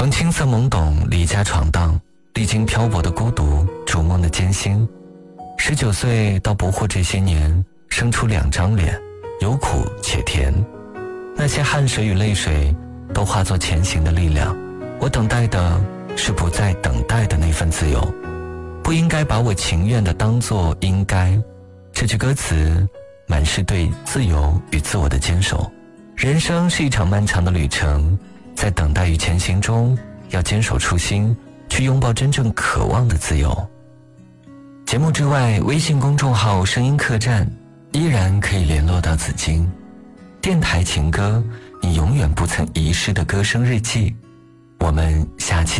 从青涩懵懂离家闯荡，历经漂泊的孤独，逐梦的艰辛，19岁到不惑这些年，生出2张脸，有苦且甜。那些汗水与泪水都化作前行的力量。我等待的是不再等待的那份自由，不应该把我情愿的当作应该。这句歌词满是对自由与自我的坚守。人生是一场漫长的旅程，在等待与前行中，要坚守初心，去拥抱真正渴望的自由。节目之外，微信公众号声音客栈依然可以联络到紫金。电台情歌，你永远不曾遗失的歌声日记。我们下期